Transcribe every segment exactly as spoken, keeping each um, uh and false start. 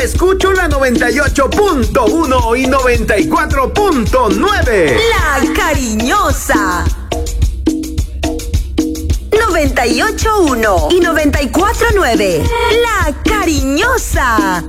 escucho la noventa y ocho punto uno y noventa y cuatro punto nueve. La Cariñosa. noventa y ocho punto uno y noventa y cuatro punto nueve. La Cariñosa.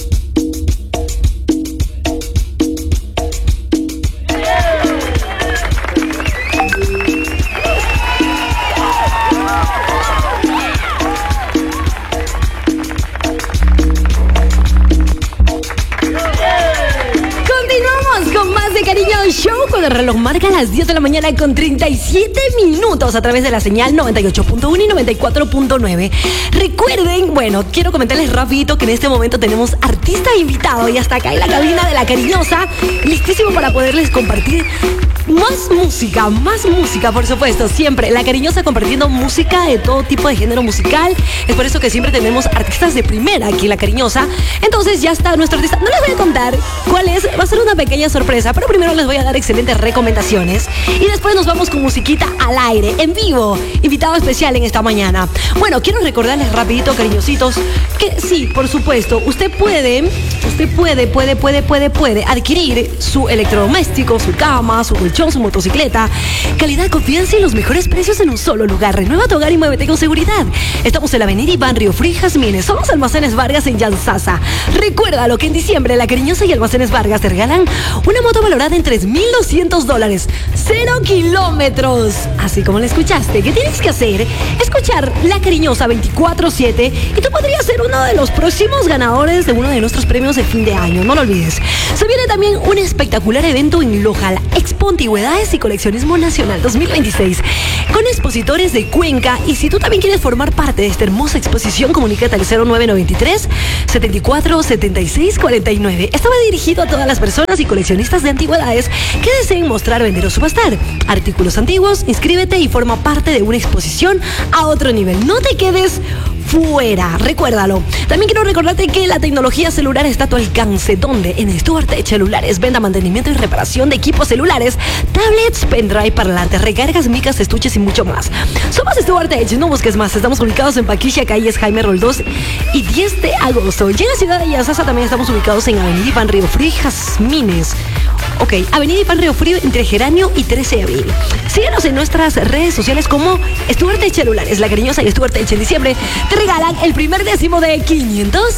Cariño Show, cuando el reloj marca las diez de la mañana con treinta y siete minutos a través de la señal noventa y ocho punto uno y noventa y cuatro punto nueve. Recuerden, bueno, quiero comentarles rapidito que en este momento tenemos artista invitado y hasta acá en la cabina de La Cariñosa, listísimo para poderles compartir más música, más música, por supuesto, siempre. La Cariñosa compartiendo música de todo tipo de género musical. Es por eso que siempre tenemos artistas de primera aquí en La Cariñosa. Entonces ya está nuestro artista. No les voy a contar cuál es, va a ser una pequeña sorpresa, pero primero les voy a dar excelentes recomendaciones y después nos vamos con musiquita al aire, en vivo, invitado especial en esta mañana. Bueno, quiero recordarles rapidito, cariñositos, que sí, por supuesto, usted puede, usted puede, puede, puede, puede, puede adquirir su electrodoméstico, su cama, su colchón, su motocicleta. Calidad, confianza y los mejores precios en un solo lugar. Renueva tu hogar y muévete con seguridad. Estamos en la avenida Iván Río Frío Jazmines. Somos Almacenes Vargas en Yanzasa. Recuérdalo que en diciembre La Cariñosa y Almacenes Vargas te regalan una moto valorada en tres mil doscientos dólares. Cero kilómetros. Así como lo escuchaste. ¿Qué tienes que hacer? Escuchar La Cariñosa veinticuatro siete y tú podrías ser uno de los próximos ganadores de uno de nuestros premios de fin de año. No lo olvides. Se viene también un espectacular evento en Loja, la Expo Antigüedades y Coleccionismo Nacional dos mil veintiséis, con expositores de Cuenca. Y si tú también quieres formar parte de esta hermosa exposición, comunícate al cero nueve nueve tres, setenta y cuatro, setenta y seis, cuarenta y nueve. Esto va dirigido a todas las personas y coleccionistas de antigüedades que deseen mostrar, vender o subastar artículos antiguos. Inscríbete y forma parte de una exposición a otro nivel. No te quedes fuera, recuérdalo. También quiero recordarte que la tecnología celular está a tu alcance, donde en Stuart Tech Celulares, venta, mantenimiento y reparación de equipos celulares, tablets, pendrive, parlantes, recargas, micas, estuches y mucho más. Somos Stuart Tech, no busques más. Estamos ubicados en Paquilla, calles Jaime Roldós y diez de agosto. Y en la ciudad de Yanzasa también estamos ubicados en Avenida Iván Río Frío Jazmines. Ok, Avenida Iván Río Frío entre Geranio y trece de abril. Síguenos en nuestras redes sociales como Stuart Tech Celulares. La Cariñosa y Stuart Tech en diciembre te regalan el primer décimo de quinientos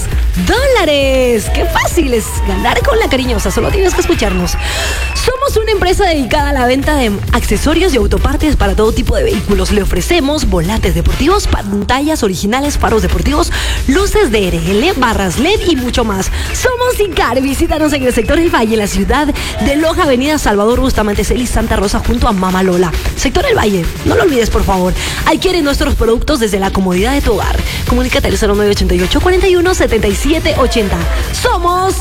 dólares. ¡Qué fácil es ganar con La Cariñosa! Solo tienes que escucharnos. Somos una empresa dedicada a la venta de accesorios y autopartes para todo tipo de vehículos. Le ofrecemos volantes deportivos, pantallas originales, faros deportivos, luces de R L, barras L E D y mucho más. Somos Icar. Visítanos en el sector del Valle, en la ciudad de Loja, Avenida Salvador Bustamante Celis, Santa Rosa, junto a Mama Lola. Sector del Valle, no lo olvides, por favor. Adquiere nuestros productos desde la comodidad de tu hogar. Comunícate al cero nueve ochenta y ocho, cuarenta y uno, setenta y siete ochenta. Somos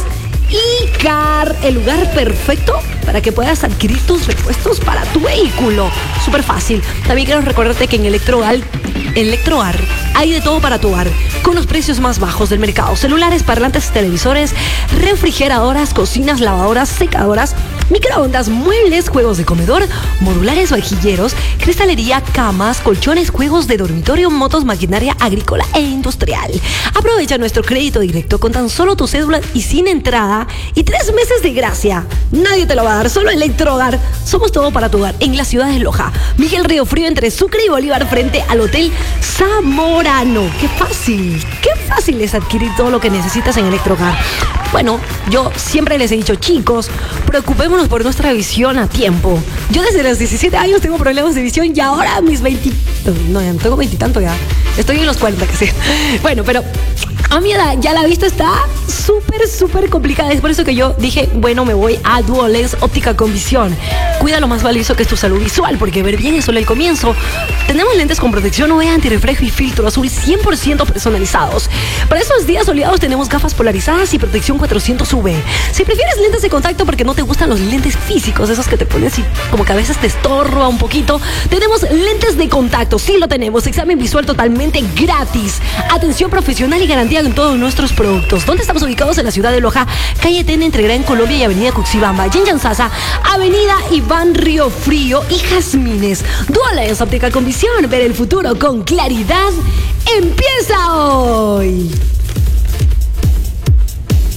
Icar, el lugar perfecto para que puedas adquirir tus repuestos para tu vehículo. Súper fácil. También quiero recordarte que en Electroar, Electroar hay de todo para tu hogar, con los precios más bajos del mercado. Celulares, parlantes, televisores, refrigeradoras, cocinas, lavadoras, secadoras, microondas, muebles, juegos de comedor, modulares, vajilleros, cristalería, camas, colchones, juegos de dormitorio, motos, maquinaria agrícola e industrial. Aprovecha nuestro crédito directo con tan solo tu cédula y sin entrada y tres meses de gracia. Nadie te lo va a dar, solo Electrohogar. Somos todo para tu hogar en la ciudad de Loja, Miguel Río Frío entre Sucre y Bolívar, frente al Hotel Zamorano. ¡Qué fácil! ¡Qué fácil es adquirir todo lo que necesitas en Electrohogar! Bueno, yo siempre les he dicho, chicos, preocupémonos por nuestra visión a tiempo. Yo desde los diecisiete años tengo problemas de visión y ahora a mis veinte... No, ya no tengo veintitanto ya. Estoy en los cuarenta casi. Bueno, pero a mi edad ya la vista está súper, súper complicada. Es por eso que yo dije, bueno, me voy a Duolens Óptica con Visión. Cuida lo más valioso que es tu salud visual, porque ver bien es solo el comienzo. Tenemos lentes con protección U V, antirreflejo y filtro azul cien por ciento personalizados. Para esos días soleados tenemos gafas polarizadas y protección cuatrocientos U V. Si prefieres lentes de contacto porque no te gustan los lentes físicos, esos que te pones y como que a veces te estorba un poquito, tenemos lentes de contacto. Sí lo tenemos. Examen visual totalmente gratis. Atención profesional y garantía en todos nuestros productos. ¿Dónde estamos ubicados? En la ciudad de Loja, calle Tena entre Gran Colombia y avenida Cuxibamba. Y en Yanzasa, avenida Iván Río Frío y Jazmines. Duolens Óptica con Visión. Ver el futuro con claridad empieza hoy.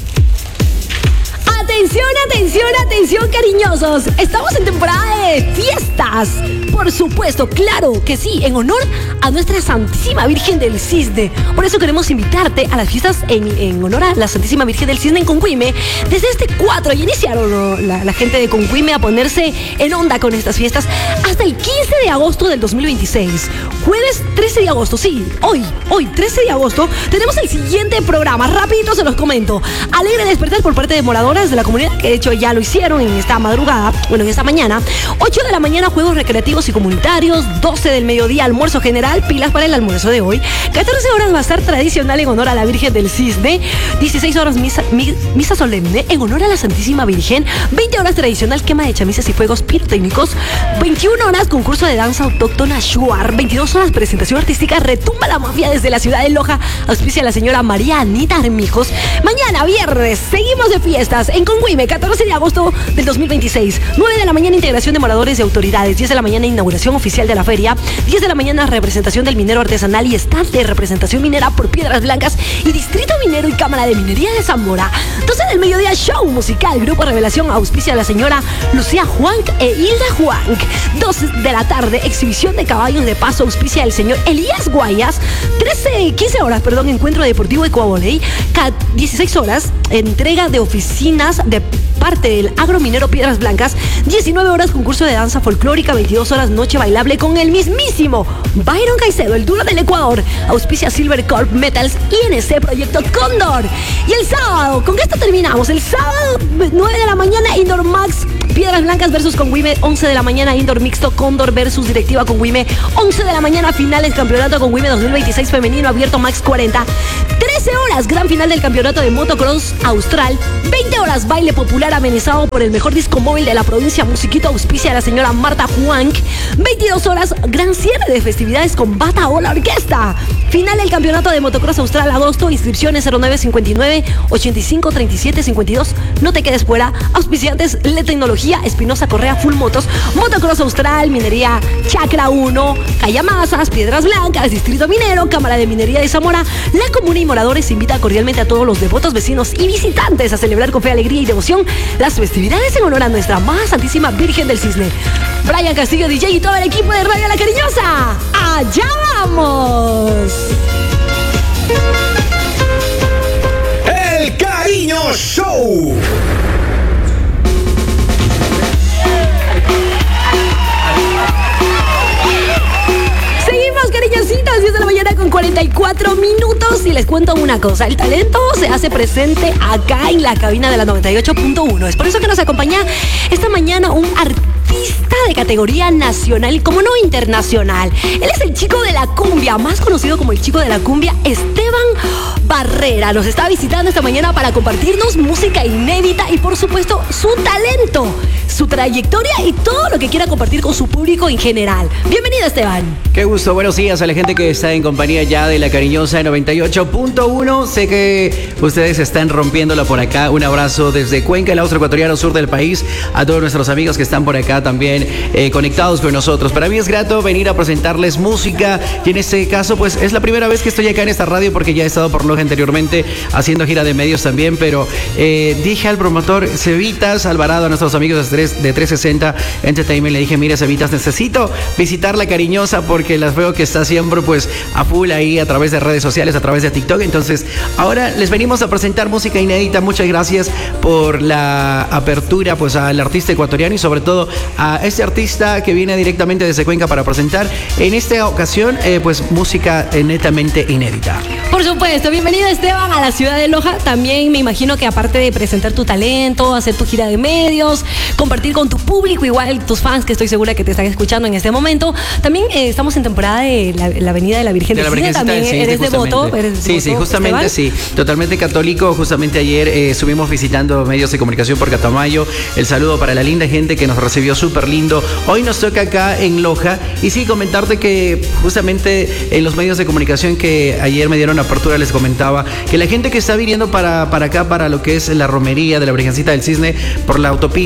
Atención, cariñosos, estamos en temporada de fiestas. Por supuesto, claro que sí, en honor a nuestra Santísima Virgen del Cisne. Por eso queremos invitarte a las fiestas en, en honor a la Santísima Virgen del Cisne en Concuime. Desde este cuatro ya iniciaron, ¿no?, la, la gente de Concuime a ponerse en onda con estas fiestas hasta el quince de agosto del dos mil veintiséis. Jueves trece de agosto, sí, hoy, hoy trece de agosto, tenemos el siguiente programa. Rapidito se los comento. Alegre despertar por parte de moradoras de la comunidad, que de hecho ya lo hicieron en esta madrugada, bueno, en esta mañana. ocho de la mañana, juegos recreativos y comunitarios. doce del mediodía, almuerzo general, pilas para el almuerzo de hoy. catorce horas, bazar tradicional en honor a la Virgen del Cisne. dieciséis horas, misa, misa solemne en honor a la Santísima Virgen. veinte horas, tradicional quema de chamisas y fuegos pirotécnicos. veintiuna horas, concurso de danza autóctona Shuar. veintidós horas, presentación artística Retumba la Mafia desde la ciudad de Loja. Auspicia la señora María Anita Armijos. Mañana, viernes, seguimos de fiestas en Concuime, catorce de agosto del dos mil veintiséis. nueve de la mañana, integración de moradores y autoridades. diez de la mañana, inauguración oficial de la feria. diez de la mañana, representación del minero artesanal y stand de representación minera por Piedras Blancas y Distrito Minero y Cámara de Minería de Zamora. doce del mediodía, show musical. Grupo Revelación auspicia a la señora Lucía Juanc e Hilda Juanc. dos de la tarde, exhibición de caballos de paso, auspicia el señor Elías Guayas. trece, quince horas, perdón, encuentro deportivo de Coaboley. dieciséis horas, entrega de oficinas de parte del agrominero Piedras Blancas. diecinueve horas, concurso de danza folclórica. veintidós horas, noche bailable con el mismísimo Byron Caicedo, el duro del Ecuador. Auspicia Silver Corp Metals y N C Proyecto Cóndor. Y el sábado, ¿con qué esto terminamos? El sábado, nueve de la mañana, Indoor Max Piedras Blancas versus Concuime. once de la mañana, Indoor Mixto Cóndor versus Directiva Concuime. once de la mañana, finales Campeonato Concuime dos mil veintiséis Femenino Abierto Max cuarenta. trece horas, gran final del Campeonato de Motocross Austral. veinte horas, baile popular amenizado por el mejor disco móvil de la provincia, Musiquito, auspicia a la señora Marta Juanc. veintidós horas, gran cierre de festividades con Bata o la Orquesta. Final del Campeonato de Motocross Austral agosto, inscripciones cero nueve cincuenta y nueve ochenta y cinco treinta y siete cincuenta y dos. No te quedes fuera. Auspiciantes Le Tecnología, Espinosa Correa Full Motos, Motocross Austral, Minería Chacra uno, Cayamasas, Piedras Blancas, Distrito Minero, Cámara de Minería de Zamora. La comuna y moradores invita cordialmente a todos los devotos, vecinos y visitantes a celebrar con fe, alegría y devoción las festividades en honor a nuestra más Santísima Virgen del Cisne. Brian Castillo, D J, y todo el equipo de Radio La Cariñosa. ¡Allá vamos! El Cariño Show. Seguimos, cariñositos, diez de la mañana con cuarenta y cuatro minutos. Y les cuento una cosa, el talento se hace presente acá en la cabina de la noventa y ocho punto uno. Es por eso que nos acompaña esta mañana un artista de categoría nacional y como no internacional. Él es el chico de la cumbia, más conocido como el chico de la cumbia, Esteban Barrera. Nos está visitando esta mañana para compartirnos música inédita y por supuesto su talento, su trayectoria y todo lo que quiera compartir con su público en general. Bienvenido, Esteban. Qué gusto, buenos días a la gente que está en compañía ya de La Cariñosa noventa y ocho punto uno. Sé que ustedes están rompiéndola por acá. Un abrazo desde Cuenca, el austroecuatoriano sur del país, a todos nuestros amigos que están por acá también eh, conectados con nosotros. Para mí es grato venir a presentarles música y en este caso pues es la primera vez que estoy acá en esta radio porque ya he estado por Loja anteriormente haciendo gira de medios también, pero eh, dije al promotor Cevitas Alvarado, a nuestros amigos de, de trescientos sesenta Entertainment, le dije, mira Cevitas, necesito visitar La Cariñosa porque las veo que está siempre pues a full ahí a través de redes sociales, a través de TikTok. Entonces ahora les venimos a presentar música inédita. Muchas gracias por la apertura pues al artista ecuatoriano y sobre todo a este artista que viene directamente desde Cuenca para presentar en esta ocasión eh, pues música eh, netamente inédita. Por supuesto, bienvenido Esteban a la ciudad de Loja. También me imagino que aparte de presentar tu talento, hacer tu gira de medios, compartir con tu público, igual tus fans que estoy segura que te están escuchando en este momento, también eh, estamos en temporada de la, la Avenida de la Virgen de del Cisne. También sí, eres devoto. Eres sí, sí, justamente Esteban. Sí, totalmente católico. Justamente ayer eh, estuvimos visitando medios de comunicación por Catamayo. El saludo para la linda gente que nos recibió súper lindo. Hoy nos toca acá en Loja y sí, comentarte que justamente en los medios de comunicación que ayer me dieron apertura les comentaba que la gente que está viniendo para, para acá, para lo que es la romería de la Virgencita del Cisne por la autopista, manejen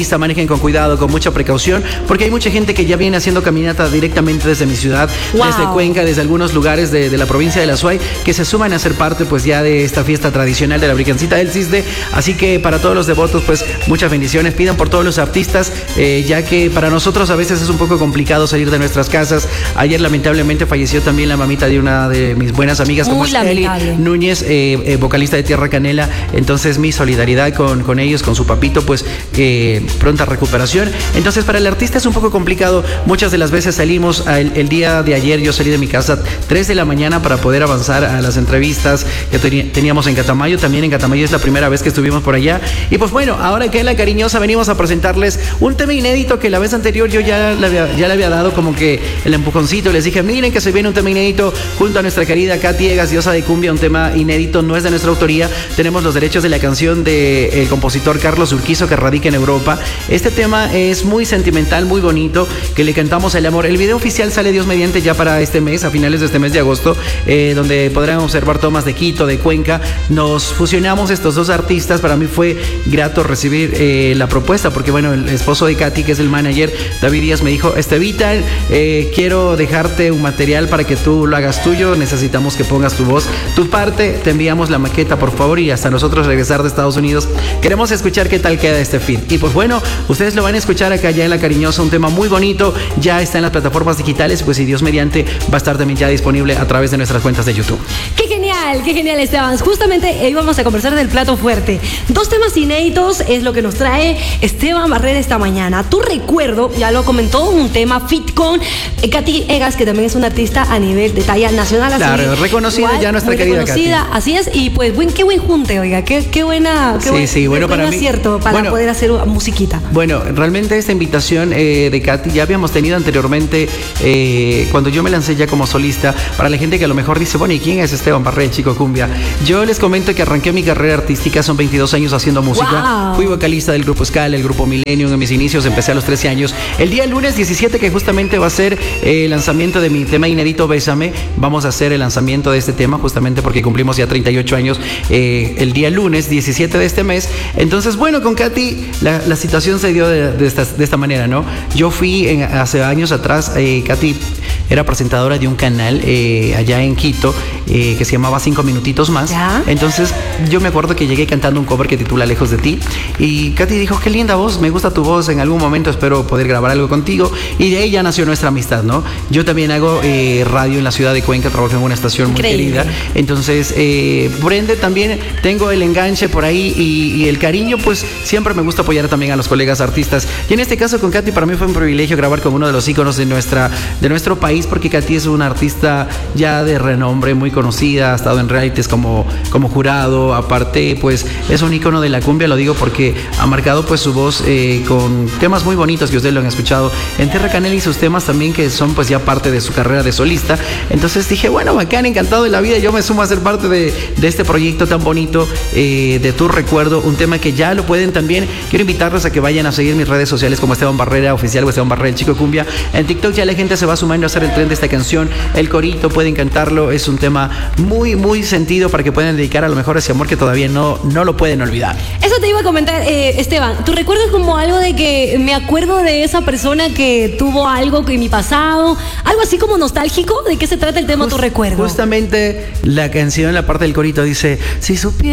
con cuidado, con mucha precaución, porque hay mucha gente que ya viene haciendo caminata directamente desde mi ciudad, Wow. desde Cuenca, desde algunos lugares de, de la provincia de La Suay, que se suman a ser parte pues ya de esta fiesta tradicional de la Virgencita del Cisne. Así que para todos los devotos, pues muchas bendiciones. Pidan por todos los artistas, eh, ya que para nosotros a veces es un poco complicado salir de nuestras casas. Ayer lamentablemente falleció también la mamita de una de mis buenas amigas, como Muy es Eli lamentable. Núñez, eh, eh, vocalista de Tierra Canela. Entonces mi solidaridad con, con ellos, con su papito, pues eh, pronta recuperación. Entonces para el artista es un poco complicado. Muchas de las veces salimos, a el, el día de ayer yo salí de mi casa tres de la mañana para poder avanzar a las entrevistas que teni- teníamos en Catamayo. También en Catamayo es la primera vez que estuvimos por allá. Y pues bueno, ahora que en La Cariñosa venimos a presentarles un tema inédito que la vez anterior yo ya le había, ya le había dado como que el empujoncito. Les dije, miren que se viene un tema inédito junto a nuestra querida Katy Egas, diosa de cumbia, un tema inédito, no es de nuestra autoría. Tenemos los derechos de la canción del compositor Carlos Urquizo, que radica en Europa. Este tema es muy sentimental, muy bonito, que le cantamos el amor. El video oficial sale Dios mediante ya para este mes, a finales de este mes de agosto, eh, donde podrán observar tomas de Quito, de Cuenca. Nos fusionamos estos dos artistas. Para mí fue grato recibir eh, la propuesta, porque bueno, el esposo de Katy, que es el manager, David Díaz, me dijo, Estevita, eh, quiero dejarte un material para que tú lo hagas tuyo, necesitamos que pongas tu voz, tu parte, te enviamos la maqueta por favor, y hasta nosotros regresar de Estados Unidos queremos escuchar qué tal queda este feed. Y pues bueno, ustedes lo van a escuchar acá ya en La Cariñosa, un tema muy bonito, ya está en las plataformas digitales, pues y Dios mediante va a estar también ya disponible a través de nuestras cuentas de YouTube. Qué genial, qué genial, Esteban. Justamente íbamos a conversar del plato fuerte. Dos temas inéditos es lo que nos trae Esteban Barrera esta mañana. Tu recuerdo, ya lo comentó, un tema fit con eh, Katy Egas, que también es una artista a nivel de talla nacional. Así, Claro, reconocida igual, ya nuestra muy querida reconocida, Katy. así es, y pues buen, qué buen junte, oiga, qué, qué buena, qué Sí, buen, sí, bueno, qué buen para mí- acierto para bueno. poder hacer musiquita. Bueno, realmente esta invitación eh, de Katy ya habíamos tenido anteriormente eh, cuando yo me lancé ya como solista. Para la gente que a lo mejor dice, bueno, ¿y quién es Esteban Barrera, Chico Cumbia? Yo les comento que arranqué mi carrera artística, son veintidós años haciendo música. Wow. Fui vocalista del grupo Scala, el grupo Millennium. En mis inicios empecé a los trece años. El día lunes diecisiete, que justamente va a ser eh, el lanzamiento de mi tema inédito Bésame, vamos a hacer el lanzamiento de este tema justamente porque cumplimos ya treinta y ocho años eh, el día lunes diecisiete de este mes. Entonces, bueno, con Katy la, la situación se dio de, de, esta, de esta manera, ¿no? Yo fui en, hace años atrás, eh, Katy era presentadora de un canal eh, allá en Quito eh, que se llamaba Cinco Minutitos Más. ¿Ya? Entonces yo me acuerdo que llegué cantando un cover que titula Lejos de ti, y Katy dijo, qué linda voz, me gusta tu voz, en algún momento espero poder grabar algo contigo, y de ahí ya nació nuestra amistad, ¿no? Yo también hago eh, radio en la ciudad de Cuenca, trabajo en una estación muy Increíble. querida, entonces eh, por ende también tengo el enganche por ahí y, y el cariño, pues siempre me gusta apoyar también a los colegas artistas, y en este caso con Katy para mí fue un privilegio grabar con uno de los íconos de, nuestra, de nuestro país, porque Katy es una artista ya de renombre, muy conocida, ha estado en realities como, como jurado, aparte pues es un ícono de la cumbia, lo digo porque ha marcado pues su voz eh, con temas muy bonitos que ustedes lo han escuchado en Tierra Canela, y sus temas también que son pues ya parte de su carrera de solista. Entonces dije, bueno, bacán, encantado de la vida, yo me sumo a ser parte de, de este proyecto tan bonito eh, de Tu Recuerdo, un tema que ya lo pueden también, quiero invitarlos a que vayan a seguir mis redes sociales como Esteban Barrera Oficial o Esteban Barrera el Chico Cumbia. En TikTok ya la gente se va sumando a hacer el tren de esta canción, el corito, pueden cantarlo, es un tema muy muy sentido para que puedan dedicar a lo mejor ese amor que todavía no, no lo pueden olvidar. Eso te iba a comentar, eh, Esteban. ¿Tu recuerdo es como algo de que me acuerdo de esa persona que tuvo algo en mi pasado? Algo así como nostálgico. ¿De qué se trata el tema Tu Recuerdo? Justamente la canción, la parte del corito dice, si supiera